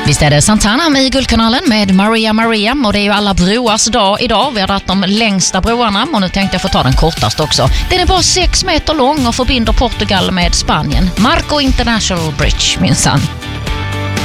Visst är det Santana med i Guldkanalen med Maria, och det är ju alla broars dag idag. Vi har dragit de längsta broarna och nu tänkte jag få ta den kortaste också. Den är bara 6 meter lång och förbinder Portugal med Spanien. Marco International Bridge, minsann.